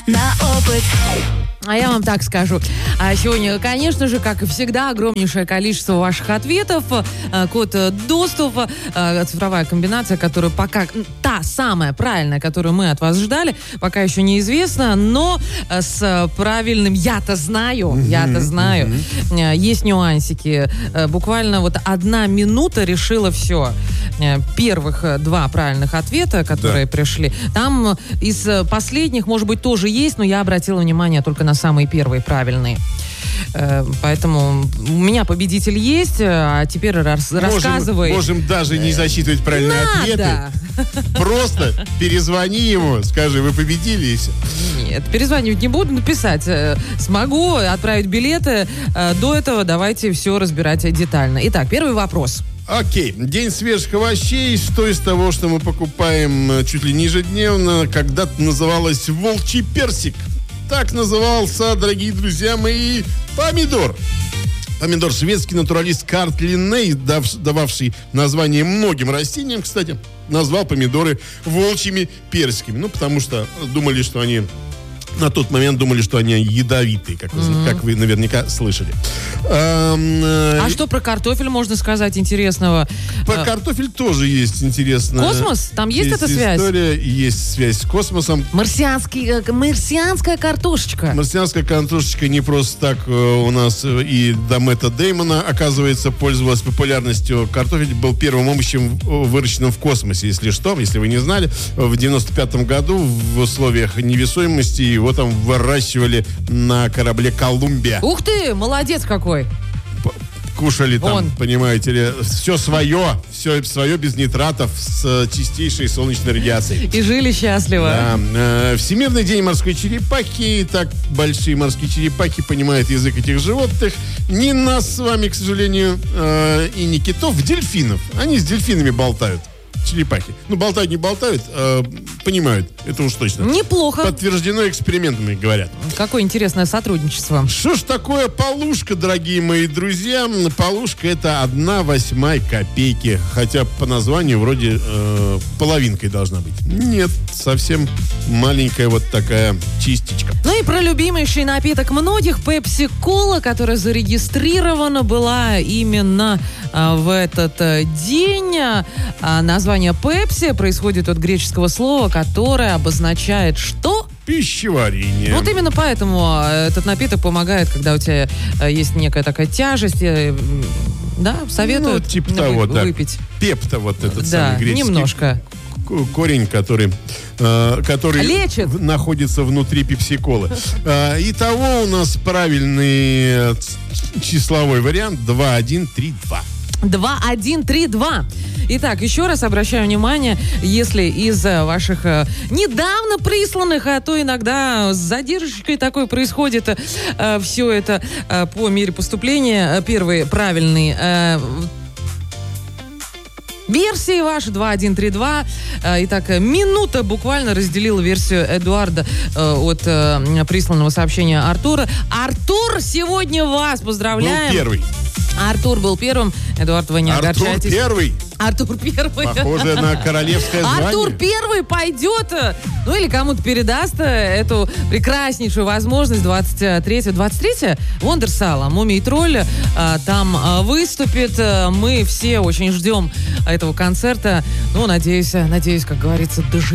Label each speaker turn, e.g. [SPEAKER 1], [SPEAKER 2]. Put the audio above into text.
[SPEAKER 1] На опыт.
[SPEAKER 2] А я вам так скажу. Сегодня, конечно же, как и всегда, огромнейшее количество ваших ответов. Код доступа, цифровая комбинация, которая пока та самая правильная, которую мы от вас ждали, пока еще неизвестно, но с правильным я-то знаю, есть нюансики. Буквально вот 1 минута решила все. Первых 2 правильных ответа, которые пришли. Там из последних, может быть, тоже есть, но я обратила внимание только на самые первые правильные. Поэтому у меня победитель есть, а теперь рассказывай.
[SPEAKER 3] Можем даже не засчитывать правильные ответы. Просто перезвони ему, скажи, вы победили и все.
[SPEAKER 2] Нет, перезванивать не буду, написать смогу, отправить билеты. До этого давайте все разбирать детально. Итак, первый вопрос.
[SPEAKER 3] Окей. День свежих овощей. Что из того, что мы покупаем чуть ли не ежедневно, когда-то называлось волчий персик. Так назывался, дорогие друзья мои, помидор. Помидор шведский натуралист Карл Линней, дававший название многим растениям, кстати, назвал помидоры волчьими персиками. Ну, потому что думали, что они... На тот момент думали, что они ядовитые, как вы наверняка слышали.
[SPEAKER 2] А что про картофель можно сказать интересного?
[SPEAKER 3] Про картофель тоже есть интересная...
[SPEAKER 2] Космос? Там есть эта связь?
[SPEAKER 3] История, есть связь с космосом.
[SPEAKER 2] Марсианская картошечка.
[SPEAKER 3] Марсианская картошечка не просто так у нас и до Мэтта Дэймона, оказывается, пользовалась популярностью. Картофель был первым овощем, выращенным в космосе, если что, если вы не знали. В 95-м году в условиях невесомости его там выращивали на корабле «Колумбия».
[SPEAKER 2] Ух ты, молодец какой!
[SPEAKER 3] Кушали там, понимаете ли, все свое без нитратов, с чистейшей солнечной радиацией.
[SPEAKER 2] И жили счастливо.
[SPEAKER 3] Да. Всемирный день морской черепахи. Так, большие морские черепахи понимают язык этих животных. Не нас с вами, к сожалению, и не китов, дельфинов. Они с дельфинами болтают. Черепахи. Ну, болтают, не болтают, понимают. Это уж точно.
[SPEAKER 2] Неплохо.
[SPEAKER 3] Подтверждено экспериментами, говорят.
[SPEAKER 2] Какое интересное сотрудничество.
[SPEAKER 3] Что ж такое полушка, дорогие мои друзья? Полушка — это 1/8 копейки. Хотя по названию вроде половинкой должна быть. Нет, совсем маленькая вот такая частичка.
[SPEAKER 2] Ну и про любимейший напиток многих Пепси-кола, которая зарегистрирована была именно в этот день. Название Пепси происходит от греческого слова, которое обозначает что?
[SPEAKER 3] Пищеварение.
[SPEAKER 2] Вот именно поэтому этот напиток помогает, когда у тебя есть некая такая тяжесть. Да, советуют
[SPEAKER 3] типа того,
[SPEAKER 2] выпить.
[SPEAKER 3] Пепта вот этот самый греческий.
[SPEAKER 2] Немножко.
[SPEAKER 3] Корень, который
[SPEAKER 2] лечит.
[SPEAKER 3] Находится внутри пепси-колы. Итого у нас правильный числовой вариант 2132.
[SPEAKER 2] 2132. Итак, еще раз обращаю внимание, если из ваших недавно присланных, а то иногда с задержкой такой происходит все это по мере поступления, первый правильный версии ваши 2132. Итак, минута буквально разделила версию Эдуарда от присланного сообщения Артура. Артур, сегодня вас поздравляем.
[SPEAKER 3] Был первый.
[SPEAKER 2] Артур был первым. Эдуард, вы не огорчайтесь. Артур первый.
[SPEAKER 3] Похоже на королевское звание.
[SPEAKER 2] Артур первый пойдет, ну или кому-то передаст эту прекраснейшую возможность 23 Вондерсала, Мумий Тролль там выступит. Мы все очень ждем этого концерта. Ну, надеюсь, как говорится, доживем.